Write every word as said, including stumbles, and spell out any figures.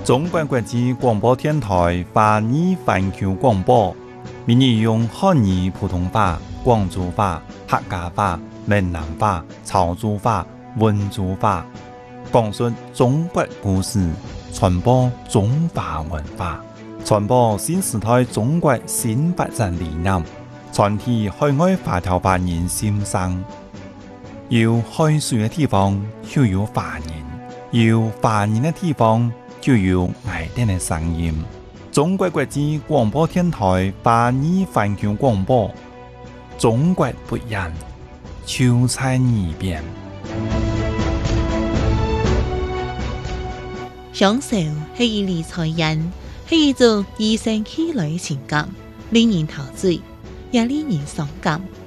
中国国际广播电台华语环球广播，每日用汉语普通话、广州话、客家话、闽南话、潮州话、温州话，讲述中国故事，传播中华文化，传播新时代中国新发展理念，传递海外华侨华人心声。有海水的地方就有华人，有华人的地方就有爱人的声音。中国国际广播电台华语环球广播，中国不一样，就在耳边。 享受係以理財人，係一種與生俱來嘅情感，令人陶醉，也令人傷感。